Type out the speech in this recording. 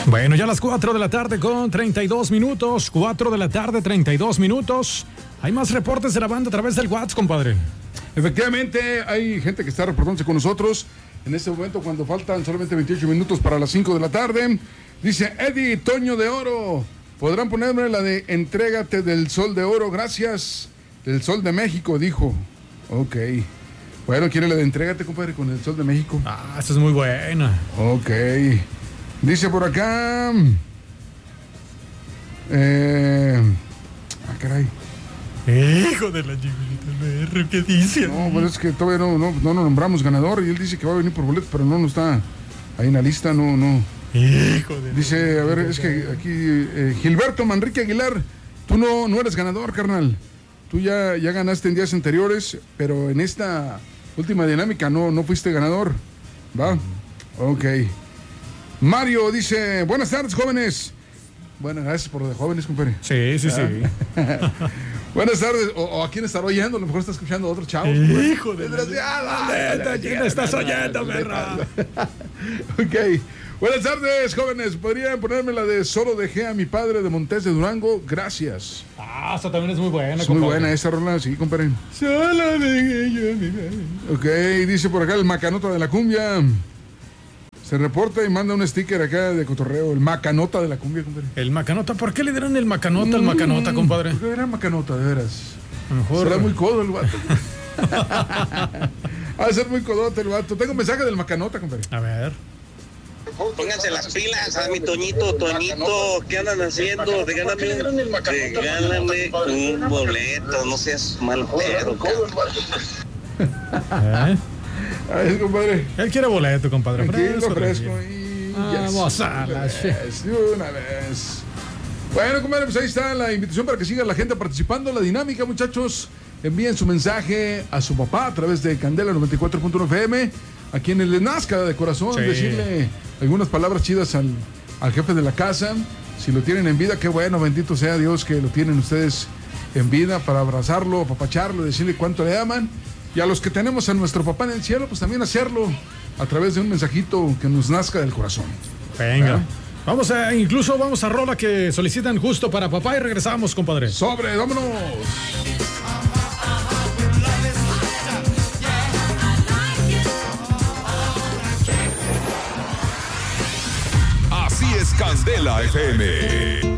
Bueno, ya a las 4 de la tarde con 32 minutos. 4 de la tarde, 32 minutos. Hay más reportes de la banda a través del WhatsApp, compadre. Efectivamente, hay gente que está reportándose con nosotros en este momento cuando faltan solamente 28 minutos para las 5 de la tarde. Dice Eddie Toño de Oro. ¿Podrán ponerme la de Entrégate del Sol de Oro? Gracias. Del Sol de México, dijo. Ok. Bueno, ¿quiere la de Entrégate, compadre, con el Sol de México? Ah, esta es muy buena. Ok. Dice por acá... caray. Hijo de la chiquita, ¿qué dice? No, pero es que todavía no nos nombramos ganador y él dice que va a venir por boleto, pero no está ahí en la lista, no. Hijo de... Dice, a ver, es que aquí Gilberto Manrique Aguilar, tú no eres ganador, carnal. Tú ya ganaste en días anteriores, pero en esta última dinámica no fuiste ganador. ¿Va? Ok. Mario dice, buenas tardes, jóvenes. Bueno, gracias por lo de jóvenes, compadre. Sí. Buenas tardes. O a quién estará oyendo, a lo mejor está escuchando a otros chavos. Hijo de... Desgraciada. ¿Quién estás oyendo, perra? Ok. Buenas tardes, jóvenes. ¿Podrían ponerme la de Solo dejé a mi padre de Montes de Durango? Gracias. Ah, esta también es muy buena, Es compadre. muy buena esa rola, sí, compadre. Solo dejé yo a mi padre. Ok, dice por acá el Macanota de la Cumbia. Se reporta y manda un sticker acá de cotorreo. El Macanota de la Cumbia, compadre. El Macanota, ¿por qué le dieron el Macanota al Macanota, compadre? Porque era Macanota, de veras. A lo mejor... Será muy codo el vato. Ha de ser muy codote el vato. Tengo un mensaje del Macanota, compadre. A ver. Pónganse las pilas a mi Toñito, ¿qué andan haciendo? Regálame un boleto, no seas mal pedo, A ver, compadre. Él quiere boleto, compadre. Fresco. Y vamos a la de una vez. Bueno, compadre, pues ahí está la invitación para que siga la gente participando en la dinámica, muchachos. Envíen su mensaje a su papá a través de Candela 94.1 FM, a quien le nazca de corazón decirle algunas palabras chidas al jefe de la casa. Si lo tienen en vida, qué bueno, bendito sea Dios que lo tienen ustedes en vida para abrazarlo, apapacharlo, decirle cuánto le aman. Y a los que tenemos a nuestro papá en el cielo, pues también hacerlo a través de un mensajito que nos nazca del corazón. Venga. Incluso vamos a rola que solicitan justo para papá y regresamos, compadre. ¡Sobre, vámonos! Así es Candela FM.